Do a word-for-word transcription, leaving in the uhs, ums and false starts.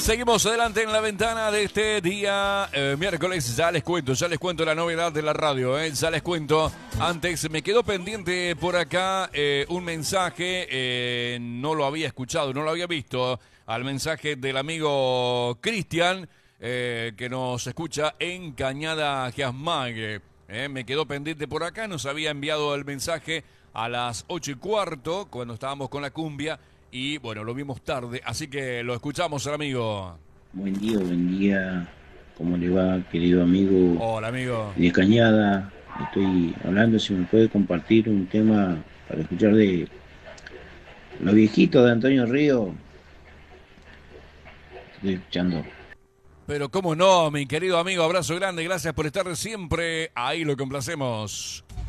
Seguimos adelante en la ventana de este día eh, miércoles. Ya les cuento, ya les cuento la novedad de la radio, eh, ya les cuento. Antes me quedó pendiente por acá eh, un mensaje, eh, no lo había escuchado, no lo había visto, al mensaje del amigo Cristian, eh, que nos escucha en Cañada Geasmague. Eh, me quedó pendiente por acá, nos había enviado el mensaje a las ocho y cuarto, cuando estábamos con la cumbia. Y bueno, lo vimos tarde, así que lo escuchamos al amigo. Buen día, buen día. ¿Cómo le va, querido amigo Hola, amigo. de Cañada? Estoy hablando, si me puede compartir un tema para escuchar de Los Viejitos de Antonio Río. Estoy escuchando. Pero cómo no, mi querido amigo, abrazo grande, gracias por estar siempre ahí, lo complacemos.